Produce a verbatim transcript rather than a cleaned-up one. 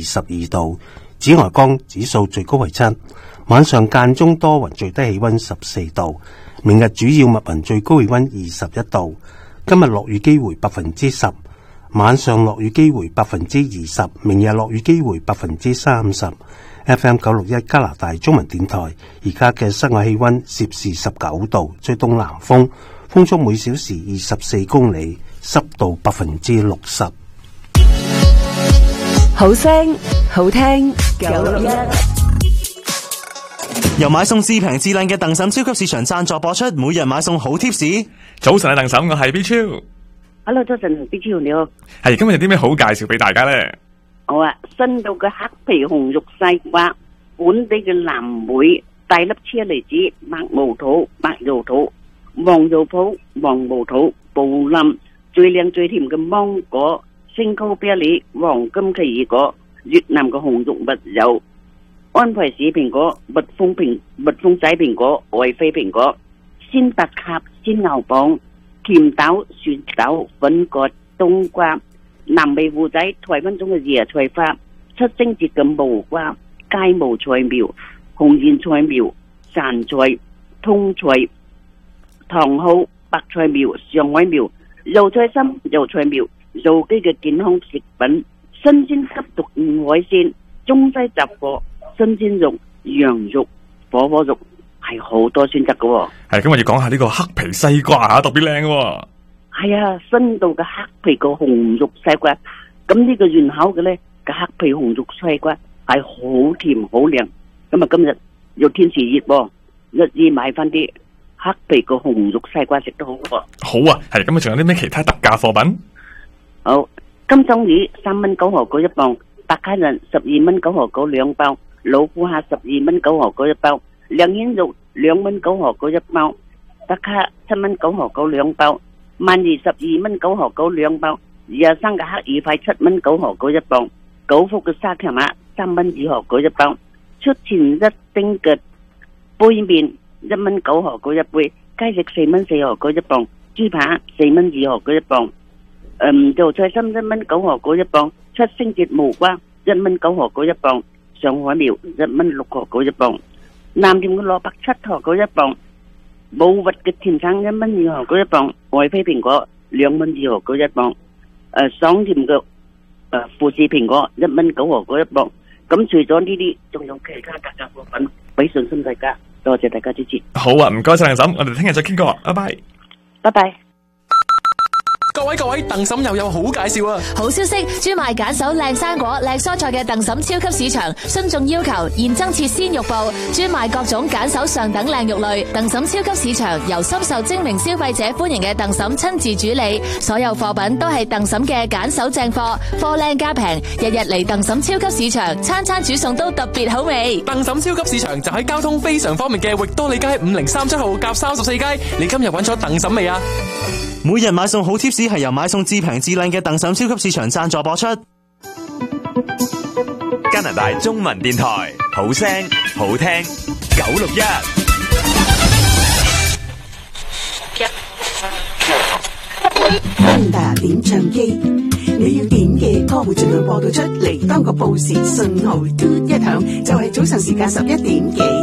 十二度。紫外光指數最高為七，晚上間中多雲，最低氣溫十四度。明日主要密雲，最高氣溫二十一度。今日落雨機會百分之十，晚上落雨機會百分之二十，明日落雨機會百分之三十。F M 九六一加拿大中文電台，而家嘅室外氣溫攝氏十九度，吹東南風，風速每小時二十四公里，濕度百分之六十。 好聲好聽，九六一由買餸至平至靚嘅鄧嬸超級市場贊助播出，每日買餸好貼士。 早晨啊，鄧嬸，我係 B 超。 Hello， 早晨 B 超你好。 係今日有啲咩好介紹俾大家咧？ 好啊，新到嘅黑皮紅肉西瓜，本地嘅藍莓，大粒車厘子，白毛肚，白油肚，黃油鋪，黃毛肚，布冧，最靚最甜嘅芒果。星高啤梨、黃金奇異果、越南嘅紅肉蜜柚、安培市蘋果、蜜蜂蘋蜜蜂仔蘋果、愛妃蘋果、鮮白鴿、鮮牛蒡、甜豆、蒜豆、粉葛、冬瓜、南美芋仔、台灣種嘅椰菜花、七星節嘅無瓜、雞毛菜苗、紅莧菜苗、潺菜、通菜、糖蒿、白菜苗、上海苗、油菜心、油菜苗。做雞嘅健康食品，新鮮吸毒海鮮，中西雜貨，新鮮肉、羊肉、火鍋肉，係好多選擇嘅。 係今日要講下呢個黑皮西瓜吓，特別靚嘅。係啊，新到嘅黑皮個紅肉西瓜，咁呢個原口嘅咧嘅黑皮紅肉西瓜係好甜好靚。咁啊，今日又天時熱，日意買翻啲黑皮個紅肉西瓜食都好。 好啊，係今日仲有啲咩其他特價貨品？ 好，金針魚三蚊九毫九一磅，白卡人十二蚊九毫九兩包，老虎蝦十二蚊九毫九一包，兩煙肉兩蚊九毫九一包，白卡七蚊九毫九兩包，鰻魚十二蚊九毫九兩包，野生嘅黑魚塊七蚊九毫九一磅，九福嘅沙琪瑪三蚊二毫九一包，出前一丁嘅杯麵一蚊九毫九一杯，雞翼四蚊四毫九一磅，豬扒四蚊二毫九一磅。嗯，油菜心一蚊九毫九一磅，七星節無瓜一蚊九毫九一磅，上海苗一蚊六毫九一磅，南甜嘅蘿蔔七毫九一磅，冇核嘅甜橙一蚊二毫九一磅，愛妃蘋果兩蚊二毫九一磅，誒爽甜嘅誒富士蘋果一蚊九毫九一磅。咁除咗呢啲，仲有其他特價貨品，俾信心大家，多謝大家支持。 好啊，唔該晒鄧嬸，我哋聽日再傾過，拜拜， 拜拜。 各位各位，鄧嬸又有好介紹啊！ 好消息，專賣揀手靚生果、靚蔬菜嘅鄧嬸超級市場，遵眾要求現增設鮮肉部，專賣各種揀手上等靚肉類。鄧嬸超級市場由深受精明消費者歡迎嘅鄧嬸親自主理，所有貨品都係鄧嬸嘅揀手正貨，貨靚價平，日日嚟鄧嬸超級市場，餐餐煮餸都特別好味。 鄧嬸超級市場就喺交通非常方便嘅域多利街五零三七號甲三十四街，你今日揾咗鄧嬸未啊？ 每日買餸好貼士係由買餸至平至靚嘅鄧嬸超級市場贊助播出。 加拿大中文電台，好聲好聽，九六一。 芬達點唱機，你要點嘅歌會盡量播到出嚟。當個報時信號嘟一響，就係早上時間十一點幾。